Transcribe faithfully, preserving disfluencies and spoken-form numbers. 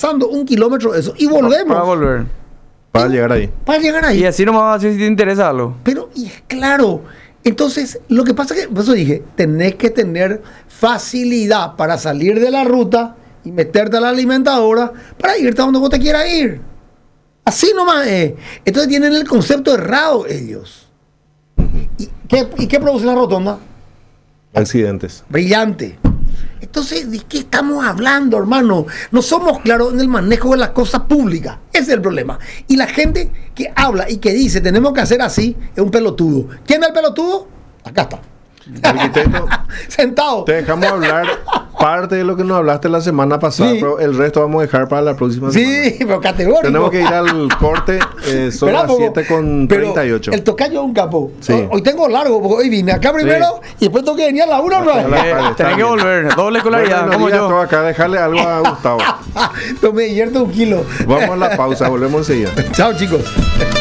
pasando un kilómetro de eso y volvemos. Para volver. Para llegar ahí. Para llegar ahí. Y así nomás vas a decir si te interesa algo. Pero, y es claro, entonces, lo que pasa es que, por eso dije, tenés que tener facilidad para salir de la ruta y meterte a la alimentadora para irte a donde vos te quieras ir. Así nomás es. Entonces tienen el concepto errado ellos. ¿Y qué, y qué produce la rotonda? Accidentes. Brillante. Entonces, ¿de qué estamos hablando, hermano? No somos claros en el manejo de las cosas públicas. Ese es el problema. Y la gente que habla y que dice tenemos que hacer así es un pelotudo. ¿Quién es el pelotudo? Acá está. Arquitecto, sentado. te dejamos hablar parte de lo que nos hablaste la semana pasada, Sí. pero el resto vamos a dejar para la próxima semana. Sí, pero categórico. Tenemos que ir al corte, eh, son Espera, las poco, siete con pero treinta y ocho. El tocayo es un capo. Sí. Hoy, hoy tengo largo, porque hoy vine acá primero Sí. y después tengo que venir a la una otra vez. Vale, Eh, está tenés que bien. volver. Doble escolaridad, Bueno, como diga yo. todo acá, dejarle algo a Gustavo. Entonces me divierto un kilo. Vamos a la pausa, volvemos enseguida. Chao, chicos.